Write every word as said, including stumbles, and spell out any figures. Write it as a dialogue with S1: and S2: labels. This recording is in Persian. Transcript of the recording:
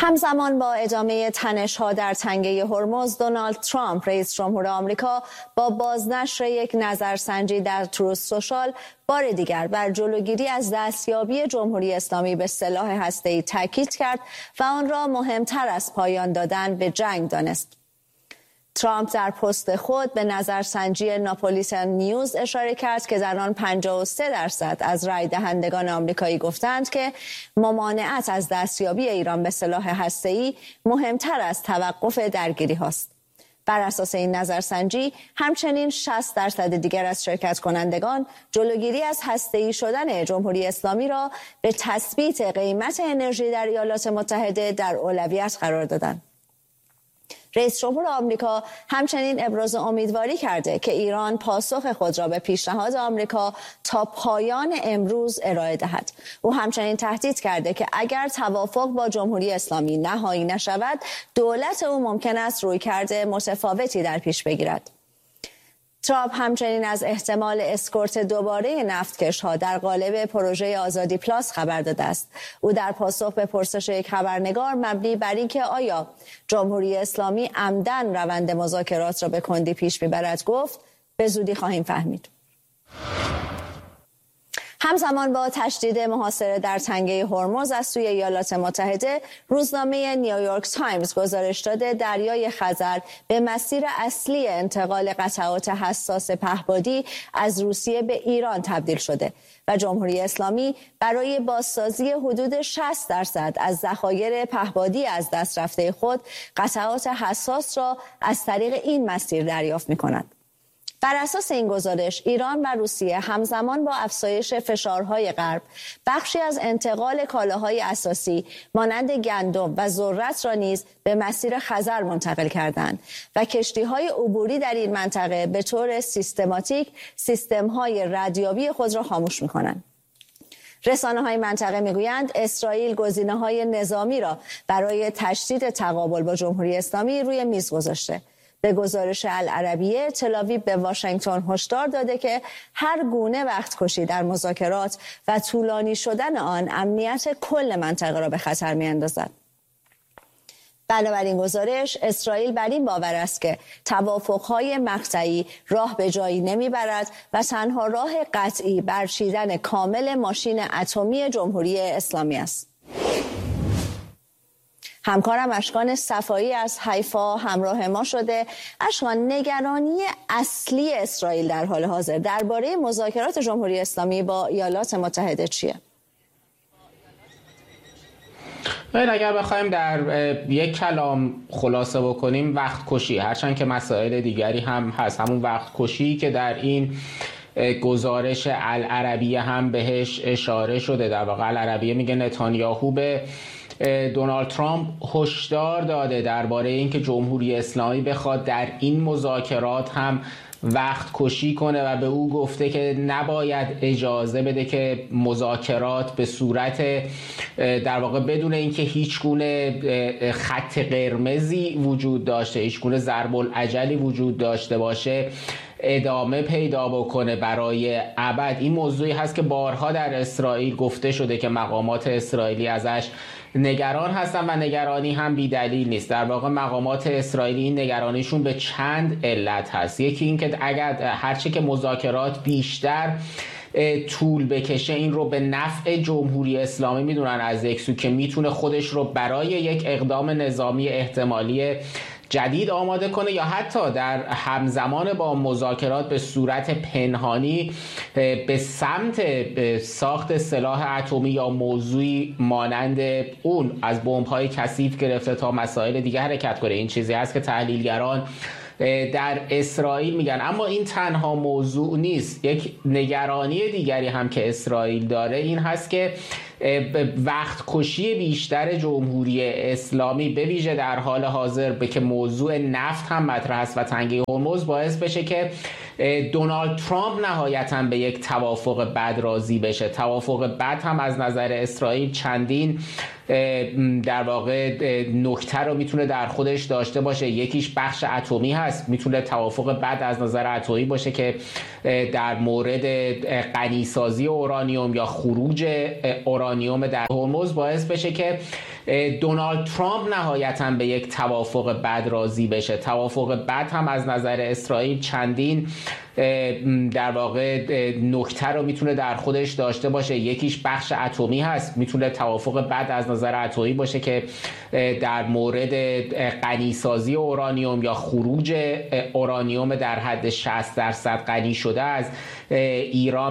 S1: همزمان با ادامه تنش‌ها در تنگه هرمز، دونالد ترامپ رئیس جمهور آمریکا با بازنشر یک نظرسنجی در تروث سوشال بار دیگر بر جلوگیری از دستیابی جمهوری اسلامی به سلاح هسته‌ای تاکید کرد و آن را مهمتر از پایان دادن به جنگ دانست. ترامپ در پست خود به نظرسنجی ناپولیتان نیوز اشاره کرد که در آن پنجاه و سه درصد از رای دهندگان آمریکایی گفتند که ممانعت از دستیابی ایران به سلاح هسته‌ای مهمتر از توقف درگیری هاست. بر اساس این نظرسنجی همچنین شصت درصد دیگر از شرکت کنندگان جلوگیری از هسته‌ای شدن جمهوری اسلامی را به تثبیت قیمت انرژی در ایالات متحده در اولویت قرار دادند. رئیس جمهور آمریکا همچنین ابراز امیدواری کرده که ایران پاسخ خود را به پیشنهاد آمریکا تا پایان امروز ارائه دهد. او همچنین تهدید کرده که اگر توافق با جمهوری اسلامی نهایی نشود، دولت او ممکن است رویکرد متفاوتی در پیش بگیرد. ترامپ همچنین از احتمال اسکورت دوباره نفتکش‌ها در قالب پروژه آزادی پلاس خبر داده است. او در پاسخ به پرسش یک خبرنگار مبنی بر اینکه آیا جمهوری اسلامی عمدن روند مذاکرات را به کندی پیش می‌برد گفت: به زودی خواهیم فهمید. همزمان با تشدید محاصره در تنگه هرمز از سوی ایالات متحده، روزنامه نیویورک تایمز گزارش داده دریای خزر به مسیر اصلی انتقال قطعات حساس پهپادی از روسیه به ایران تبدیل شده و جمهوری اسلامی برای بازسازی حدود شصت درصد از ذخایر پهپادی از دست رفته خود قطعات حساس را از طریق این مسیر دریافت می‌کند. بر اساس این گزارش، ایران و روسیه همزمان با افزایش فشارهای غرب بخشی از انتقال کالاهای اساسی مانند گندم و ذرت را نیز به مسیر خزر منتقل کردند و کشتی‌های عبوری در این منطقه به طور سیستماتیک سیستم‌های ردیابی خود را خاموش می‌کنند. رسانه‌های منطقه می‌گویند اسرائیل گزینه‌های نظامی را برای تشدید تقابل با جمهوری اسلامی روی میز گذاشته. به گزارش العربیه، تل‌آویو به واشنگتن هشدار داده که هر گونه وقت کشی در مذاکرات و طولانی شدن آن امنیت کل منطقه را به خطر می‌اندازد. بنابراین گزارش، اسرائیل بر این باور است که توافق‌های مقطعی راه به جایی نمیبرد و تنها راه قطعی برچیدن کامل ماشین اتمی جمهوری اسلامی است. همکارم اشکان صفایی از حیفا همراه ما شده. اشکان، نگرانی اصلی اسرائیل در حال حاضر درباره مذاکرات جمهوری اسلامی با ایالات متحده چیه؟
S2: اگر بخوایم در یک کلام خلاصه بکنیم، وقت کشی، هرچند که مسائل دیگری هم هست. همون وقت کشی که در این گزارش العربیه هم بهش اشاره شده. در واقع العربیه میگه نتانیاهو به دونالد ترامپ هشدار داده درباره اینکه جمهوری اسلامی بخواد در این مذاکرات هم وقت کشی کنه و به او گفته که نباید اجازه بده که مذاکرات به صورت در واقع بدون اینکه هیچ گونه خط قرمزی وجود داشته، هیچ گونه ضرب الاجلی وجود داشته باشه، ادامه پیدا بکنه برای ابد. این موضوعی هست که بارها در اسرائیل گفته شده که مقامات اسرائیلی ازش نگران هستن و نگرانی هم بی دلیل نیست. در واقع مقامات اسرائیلی این نگرانیشون به چند علت هست. یکی این که اگر هرچه که مذاکرات بیشتر طول بکشه، این رو به نفع جمهوری اسلامی میدونن از یک سو، که میتونه خودش رو برای یک اقدام نظامی احتمالی جدید آماده کنه یا حتی در همزمان با مذاکرات به صورت پنهانی به سمت ساخت سلاح اتمی یا موضوعی مانند اون، از بمب‌های کثیف گرفته تا مسائل دیگه حرکت کنه. این چیزی هست که تحلیلگران در اسرائیل میگن. اما این تنها موضوع نیست. یک نگرانی دیگری هم که اسرائیل داره این هست که وقت کشی بیشتر جمهوری اسلامی به ویژه در حال حاضر به که موضوع نفت هم مطرح است و تنگه هرمز باعث بشه که دونالد ترامپ نهایتاً به یک توافق بد راضی بشه. توافق بد هم از نظر اسرائیل چندین در واقع نکته رو میتونه در خودش داشته باشه. یکیش بخش اتمی هست، میتونه توافق بد از نظر اتمی باشه که در مورد غنیسازی اورانیوم یا خروج اورانیوم در هرمز باعث بشه که دونالد ترامپ نهایتاً به یک توافق بد راضی بشه. توافق بد هم از نظر اسرائیل چندین در واقع نکته رو میتونه در خودش داشته باشه. یکیش بخش اتمی هست، میتونه توافق بد از نظر اتمی باشه که در مورد غنیسازی اورانیوم یا خروج اورانیوم در حد شصت درصد غنی شده از ایران